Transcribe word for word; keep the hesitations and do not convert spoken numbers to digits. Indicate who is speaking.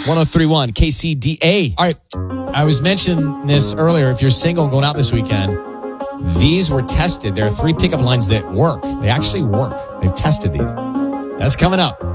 Speaker 1: one oh three point one K C D A.
Speaker 2: All right. I was mentioning this earlier. If you're single and going out this weekend, these were tested. There are three pickup lines that work. They actually work. They've tested these. That's coming up.